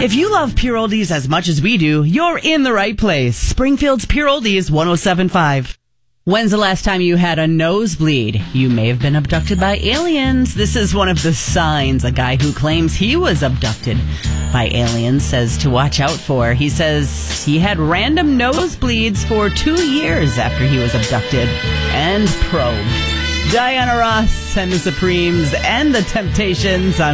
If you love Pure Oldies as much as we do, you're in the right place. Springfield's Pure Oldies 107.5. When's the last time you had a nosebleed? You may have been abducted by aliens. This is one of the signs a guy who claims he was abducted by aliens says to watch out for. He says he had random nosebleeds for 2 years after he was abducted and probed. Diana Ross and the Supremes and the Temptations on